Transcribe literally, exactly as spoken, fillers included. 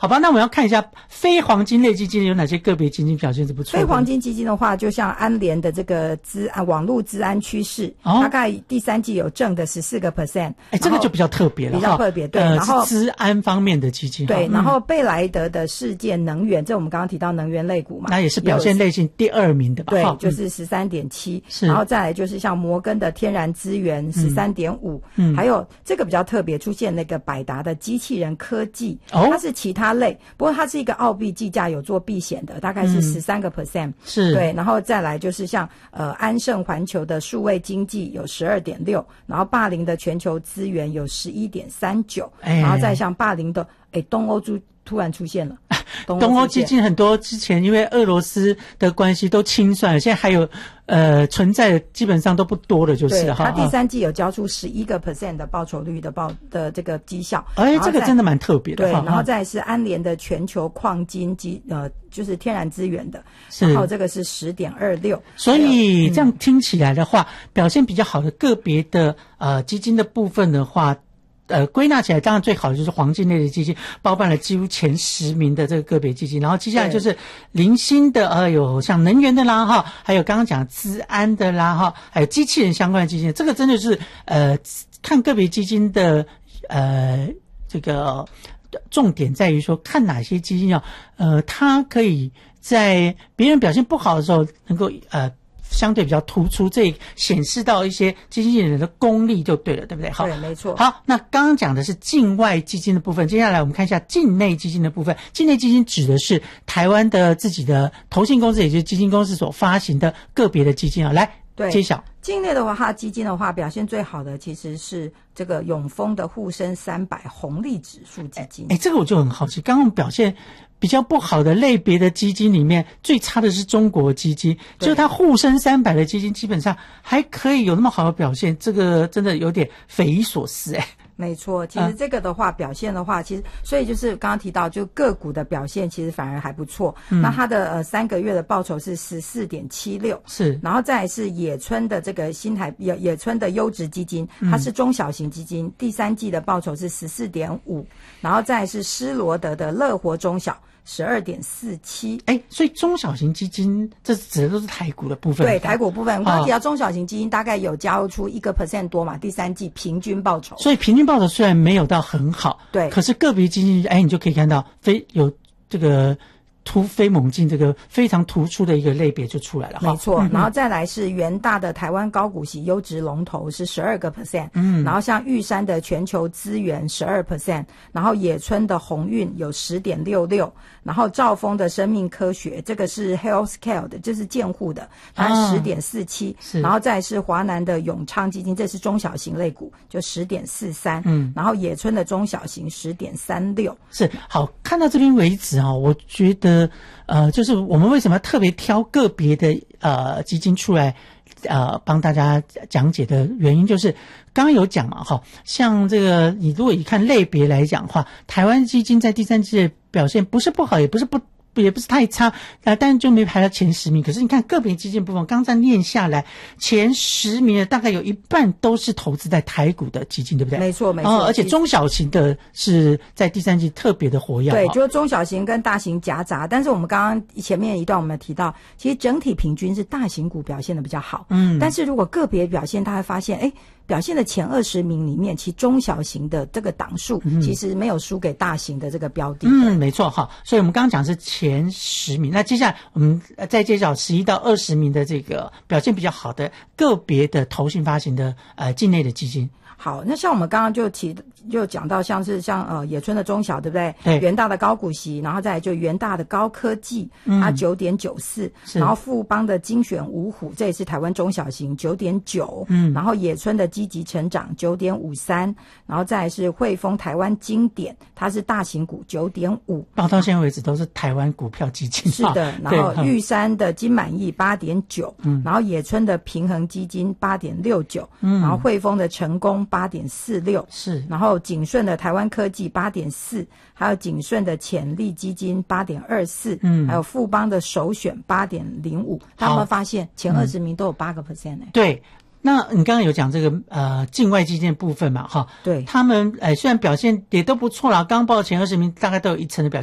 好吧，那我们要看一下非黄金类基金有哪些个别基金表现是不错的。 非黄金基金的话，就像安联的这个资安网络资安趋势，哦，大概第三季有正的十四个 percent， 哎，这个就比较特别了， 比较特别，对， 呃、 然后是资安方面的基金， 对， 嗯、 然后贝莱德的世界能源，这我们刚刚提到能源类股嘛， 那也是表现类型第二名的吧？ 对，就是十三点七，然后再来就是像摩根的天然资源十三点五，嗯，还有这个比较特别，出现那个百达的机器人科技，哦，它是其他类，不过它是一个澳币计价有做避险的，大概是十三个 percent， 是， 对，然后再来就是像呃安盛环球的数位经济有十二点六，然后霸凌的全球资源有十一点三九，然后再像霸凌的哎东欧猪突然出现了， 东欧, 东欧基金很多之前因为俄罗斯的关系都清算了，现在还有呃存在的基本上都不多了，就是哈。它第三季有交出十一个 percent 的报酬率的报的这个绩效， 哎，这个真的蛮特别的。 对，然后再来是安联的全球矿金基呃就是天然资源的， 是， 然后这个是十点二六。 所以这样听起来的话，嗯、表现比较好的个别的呃基金的部分的话。呃，归纳起来，当然最好的就是黄金类的基金，包办了几乎前十名的这个个别基金。然后接下来就是零星的，呃，有像能源的啦，哈，还有刚刚讲资安的啦，哈，还有机器人相关的基金。这个真的是呃，看个别基金的呃这个重点在于说，看哪些基金要呃，它可以在别人表现不好的时候，能够呃。相对比较突出，这显示到一些基金人的功力就对了，对不对？好， 对，没错。 好，那刚刚讲的是境外基金的部分，接下来我们看一下境内基金的部分。境内基金指的是台湾的自己的投信公司，也就是基金公司所发行的个别的基金啊。来， 对， 揭晓。 境内的话，它基金的话表现最好的其实是这个永丰的沪深三百红利指数基金。 哎，这个我就很好奇，刚刚表现比较不好的类别的基金里面，最差的是中国基金，就是它沪深三百的基金基本上还可以有那么好的表现，这个真的有点匪夷所思哎。 没错，其实这个的话、嗯、表现的话，其实所以就是刚刚提到，就个股的表现其实反而还不错。嗯、那它的呃三个月的报酬是十四点七六， 是， 然后再来是野村的这个新台野野村的优质基金，它是中小型基金，嗯、第三季的报酬是十四点五，然后再来是施罗德的乐活中小。十二点四七， 哎，所以中小型基金这指的都是台股的部分。 对，台股部分，我刚刚提到中小型基金大概有交出一个 percent 多嘛，第三季平均报酬。 所以平均报酬虽然没有到很好， 对， 可是个别基金，哎，你就可以看到非有这个突飞猛进，这个非常突出的一个类别就出来了。 没错，嗯、然后再来是元大的台湾高股息优质龙头是十二个 percent， 嗯，然后像玉山的全球资源十二 percent， 然后野村的鸿运有十点六六，然后兆丰的生命科学这个是 healthcare 的，这是健护的，它十点四七，然后再来是华南的永昌基金，这是中小型类股，就十点四三，嗯，然后野村的中小型十点三六， 是好看到这边为止啊、哦，我觉得。呃，就是我们为什么要特别挑个别的呃基金出来呃帮大家讲解的原因，就是刚刚有讲嘛，哈，像这个你如果以看类别来讲的话，台湾基金在第三季的表现不是不好，也不是不。也不是太差啊，但是就没排到前十名。可是你看个别基金部分，刚才念下来，前十名的大概有一半都是投资在台股的基金，对不对？ 没错，没错。 哦，而且中小型的是在第三季特别的活跃。 对，就是中小型跟大型夹杂。但是我们刚刚前面一段我们提到，其实整体平均是大型股表现的比较好。嗯，但是如果个别表现，他会发现，哎。表现的前二十名里面，其中小型的这个档数其实没有输给大型的这个标的。 嗯，没错哈。所以我们刚刚讲是前十名，那接下来我们再介绍十一到二十名的这个表现比较好的个别的投信发行的呃境内的基金。 好，那像我们刚刚就提就讲到，像是像呃野村的中小，对不对？ 对。 元大的高股息，然后再来就元大的高科技，嗯、它九点九四，然后富邦的精选五虎，这也是台湾中小型九点九，嗯，然后野村的积极成长九点五三，然后再来是汇丰台湾经典，它是大型股九点五， 到到现在为止都是台湾股票基金。 是的，然后玉山的金满意八点九，嗯，然后野村的平衡基金八点六九，嗯，然后汇丰的成功八点四六， 是， 然后景顺的台湾科技八点四，还有景顺的潜力基金八点二四，嗯，还有富邦的首选八点零五，他们发现前二十名都有八个 percent 哎， 对。那你刚刚有讲这个呃境外基金的部分嘛，哈， 对， 他们呃虽然表现也都不错啦，刚报前二十名大概都有一成的表现。